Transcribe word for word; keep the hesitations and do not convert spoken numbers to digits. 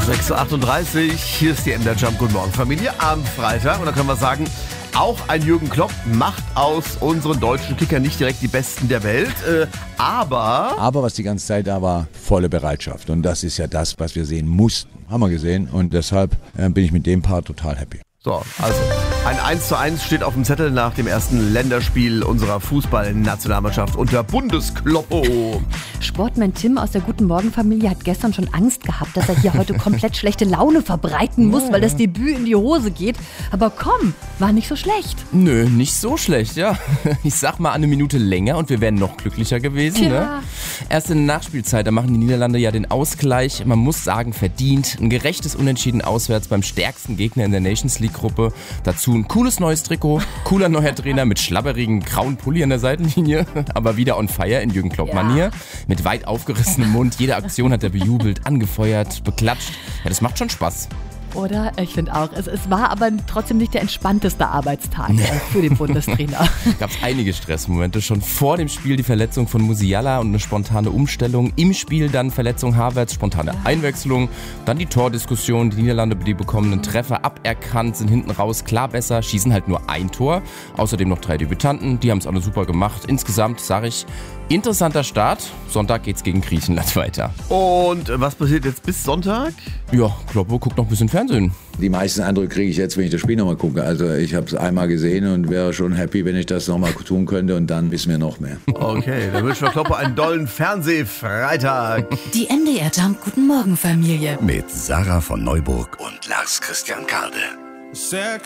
sechs Uhr achtunddreißig, hier ist die M D R Jump. Guten Morgen, Familie, am Freitag. Und da können wir sagen, auch ein Jürgen Klopp macht aus unseren deutschen Kickern nicht direkt die Besten der Welt, äh, aber... Aber was die ganze Zeit da war, volle Bereitschaft. Und das ist ja das, was wir sehen mussten. Haben wir gesehen. Und deshalb äh, bin ich mit dem Part total happy. So, also ein eins zu eins steht auf dem Zettel nach dem ersten Länderspiel unserer Fußballnationalmannschaft unter Bundeskloppo. Sportman Tim aus der Guten Morgen Familie hat gestern schon Angst gehabt, dass er hier heute komplett schlechte Laune verbreiten muss, weil das Debüt in die Hose geht. Aber komm, war nicht so schlecht. Nö, nicht so schlecht, ja. Ich sag mal eine Minute länger und wir wären noch glücklicher gewesen. Ja. Ne? Erst in der Nachspielzeit, da machen die Niederlande ja den Ausgleich. Man muss sagen, verdient. Ein gerechtes Unentschieden auswärts beim stärksten Gegner in der Nations League Gruppe. Dazu ein cooles neues Trikot, cooler neuer Trainer mit schlabberigen grauen Pulli an der Seitenlinie, aber wieder on fire in Jürgen Klopp-Manier. Ja. Mit weit aufgerissenem Mund. Jede Aktion hat er bejubelt, angefeuert, beklatscht. Ja, das macht schon Spaß. Oder? Ich finde auch. Es, es war aber trotzdem nicht der entspannteste Arbeitstag nee. für den Bundestrainer. Gab es einige Stressmomente. Schon vor dem Spiel die Verletzung von Musiala und eine spontane Umstellung. Im Spiel dann Verletzung Havertz, spontane ja. Einwechslung. Dann die Tordiskussion. Die Niederlande, die bekommenen Treffer aberkannt, sind hinten raus klar besser, schießen halt nur ein Tor. Außerdem noch drei Debütanten. Die haben es alle super gemacht. Insgesamt sage ich, interessanter Start. Sonntag geht's gegen Griechenland weiter. Und was passiert jetzt bis Sonntag? Ja, Kloppo guckt noch ein bisschen Fernsehen. Die meisten Eindrücke kriege ich jetzt, wenn ich das Spiel nochmal gucke. Also ich habe es einmal gesehen und wäre schon happy, wenn ich das nochmal tun könnte und dann wissen wir noch mehr. Okay, dann wünschen wir Kloppo einen dollen Fernsehfreitag. Die M D R Jump Guten Morgen Familie. Mit Sarah von Neuburg und Lars Christian Karde. Sehr